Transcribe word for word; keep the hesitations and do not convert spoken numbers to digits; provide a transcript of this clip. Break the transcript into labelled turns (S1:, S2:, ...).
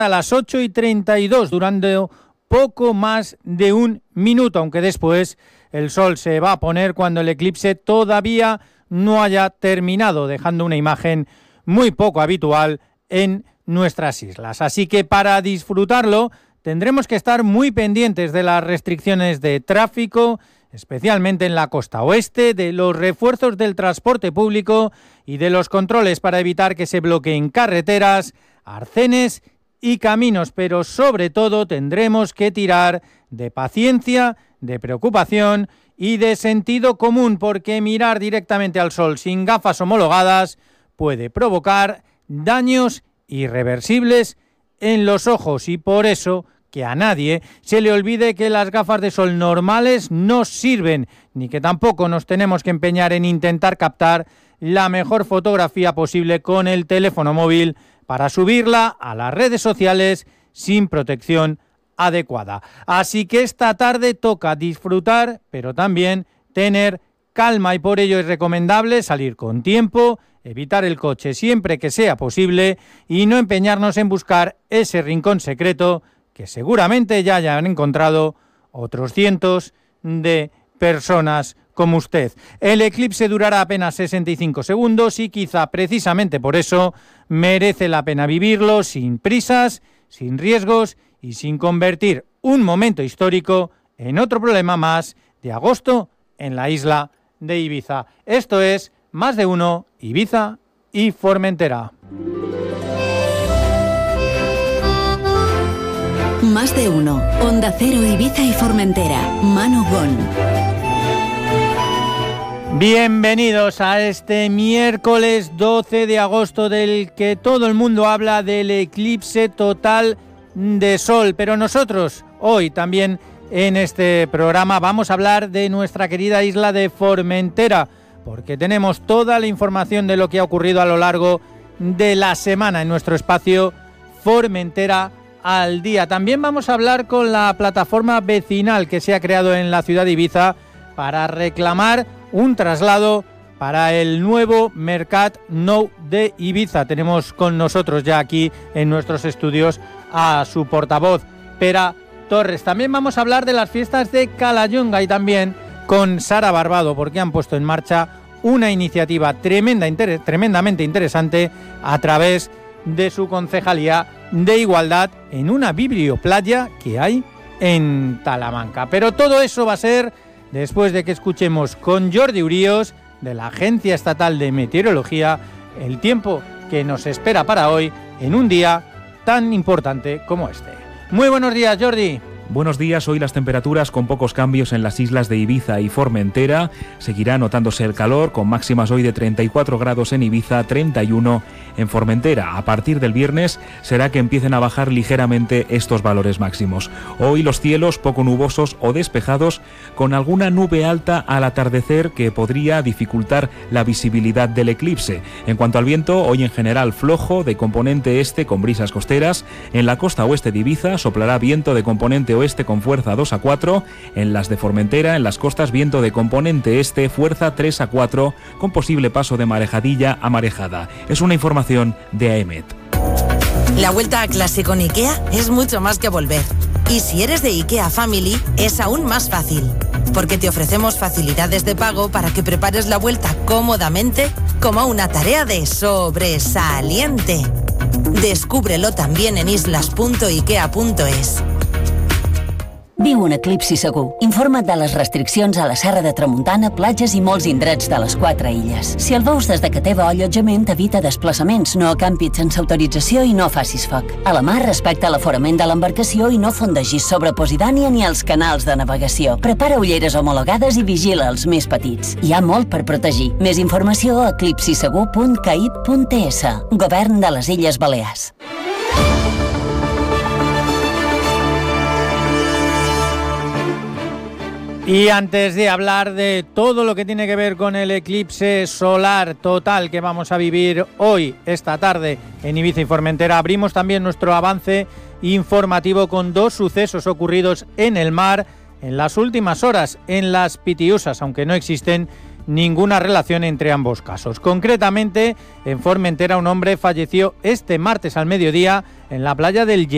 S1: a las ocho y treinta y dos, durando poco más de un minuto, aunque después el sol se va a poner cuando el eclipse todavía no haya terminado, dejando una imagen muy poco habitual en nuestras islas. Así que para disfrutarlo tendremos que estar muy pendientes de las restricciones de tráfico, especialmente en la costa oeste, de los refuerzos del transporte público y de los controles para evitar que se bloqueen carreteras, arcenes y caminos, pero sobre todo tendremos que tirar de paciencia, de preocupación y de sentido común, porque mirar directamente al sol sin gafas homologadas puede provocar daños irreversibles en los ojos, y por eso que a nadie se le olvide que las gafas de sol normales no sirven, ni que tampoco nos tenemos que empeñar en intentar captar la mejor fotografía posible con el teléfono móvil para subirla a las redes sociales sin protección adecuada. Así que esta tarde toca disfrutar, pero también tener calma, y por ello es recomendable salir con tiempo, evitar el coche siempre que sea posible y no empeñarnos en buscar ese rincón secreto que seguramente ya hayan encontrado otros cientos de personas como usted. El eclipse durará apenas sesenta y cinco segundos y quizá precisamente por eso merece la pena vivirlo sin prisas, sin riesgos y sin convertir un momento histórico en otro problema más de agosto en la isla de Ibiza. Esto es Más de Uno, Ibiza y Formentera.
S2: Más de Uno, Onda Cero, Ibiza y Formentera. Manu Gon.
S1: Bienvenidos a este miércoles doce de agosto, del que todo el mundo habla, del eclipse total de sol. Pero nosotros hoy también en este programa vamos a hablar de nuestra querida isla de Formentera, porque tenemos toda la información de lo que ha ocurrido a lo largo de la semana en nuestro espacio Formentera al día. También vamos a hablar con la plataforma vecinal que se ha creado en la ciudad de Ibiza para reclamar un traslado para el nuevo Mercat Nou de Ibiza. Tenemos con nosotros ya aquí en nuestros estudios a su portavoz, Pera Torres. También vamos a hablar de las fiestas de Calallonga y también con Sara Barbado, porque han puesto en marcha una iniciativa tremenda, inter- tremendamente interesante a través de su concejalía de Igualdad en una biblioplaya que hay en Talamanca. Pero todo eso va a ser después de que escuchemos con Jordi Uríos, de la Agencia Estatal de Meteorología, el tiempo que nos espera para hoy en un día tan importante como este. Muy buenos días, Jordi.
S3: Buenos días. Hoy las temperaturas con pocos cambios en las islas de Ibiza y Formentera. Seguirá notándose el calor, con máximas hoy de treinta y cuatro grados en Ibiza, treinta y uno en Formentera. A partir del viernes será que empiecen a bajar ligeramente estos valores máximos. Hoy los cielos poco nubosos o despejados, con alguna nube alta al atardecer que podría dificultar la visibilidad del eclipse. En cuanto al viento, hoy en general flojo, de componente este con brisas costeras. En la costa oeste de Ibiza soplará viento de componente oeste con fuerza dos a cuatro, en las de Formentera, en las costas, viento de componente este, fuerza tres a cuatro, con posible paso de marejadilla a marejada. Es una información de AEMET.
S4: La vuelta a clase con IKEA es mucho más que volver. Y si eres de IKEA Family, es aún más fácil, porque te ofrecemos facilidades de pago para que prepares la vuelta cómodamente como una tarea de sobresaliente. Descúbrelo también en islas punto ikea punto es.
S2: Viu un eclipsi segur. Informa't de les restriccions a la Serra de Tramuntana, platges i molts indrets de les quatre illes. Si el veus des de que teva allotjament, evita desplaçaments, no acampis sense autorització i no facis foc. A la mar, respecta l'aforament de l'embarcació i no fondegis sobre Posidònia ni els canals de navegació. Prepara ulleres homologades i vigila els més petits. Hi ha molt per protegir. Més informació a eclipsisegur punt caib punt es. Govern de les Illes Balears.
S1: Y antes de hablar de todo lo que tiene que ver con el eclipse solar total que vamos a vivir hoy, esta tarde, en Ibiza y Formentera, abrimos también nuestro avance informativo con dos sucesos ocurridos en el mar en las últimas horas, en las Pitiusas, aunque no existen ninguna relación entre ambos casos. Concretamente, en Formentera, un hombre falleció este martes al mediodía en la playa del Ye